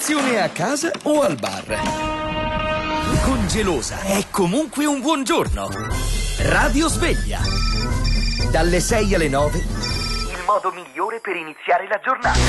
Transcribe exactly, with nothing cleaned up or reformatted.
colazione a casa o al bar. Con Gelosa è comunque un buongiorno. Radio Sveglia. Dalle sei alle nove. Il modo migliore per iniziare la giornata.